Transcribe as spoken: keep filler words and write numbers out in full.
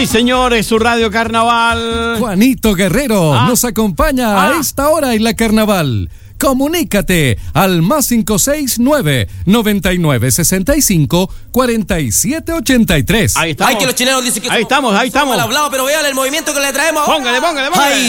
Sí, señores, su Radio Carnaval. Juanito Guerrero ah. nos acompaña ah. a esta hora en la Carnaval. Comunícate al más cinco seis nueve, noventa y nueve, sesenta y cinco, cuarenta y siete ochenta y tres. Ahí estamos. Ay, que los chilenos dicen que ahí somos, estamos, ahí estamos. Mal hablado, pero vean el movimiento que le traemos. Póngale, póngale, póngale. Ay.